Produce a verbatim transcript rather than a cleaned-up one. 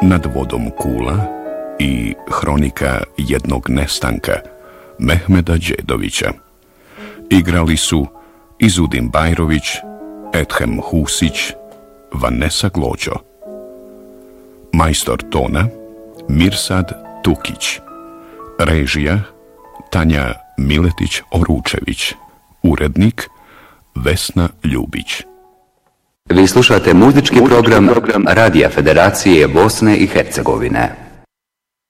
Nad vodom kula i Hronika jednog nestanka Mehmeda Đedovića. Igrali su Izudin Bajrović, Edhem Husić, Vanesa Glođo. Majstor tona Mirsad Tukić. Režija Tanja Miletić-Oručević. Urednik Vesna Ljubić. Vi slušate muzički program Radija Federacije Bosne i Hercegovine.